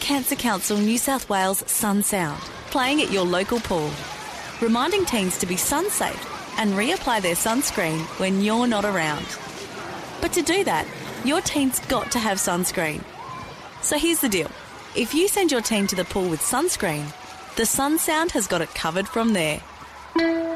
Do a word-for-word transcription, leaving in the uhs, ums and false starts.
Cancer Council New South Wales Sun Sound, playing at your local pool, reminding teens to be sun safe and reapply their sunscreen when you're not around. But to do that, your teen's got to have sunscreen. So here's the deal. If you send your teen to the pool with sunscreen, the Sun Sound has got it covered from there.